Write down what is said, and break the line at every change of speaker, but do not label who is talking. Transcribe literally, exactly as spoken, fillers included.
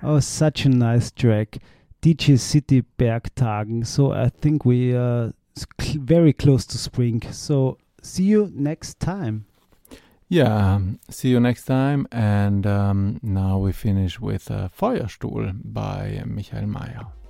Oh, such a nice track. D J City Bergtagen. So I think we are cl- very close to spring. So see you next time.
Yeah, um, see you next time. And um, now we finish with uh, Feuerstuhl by Michael Mayer.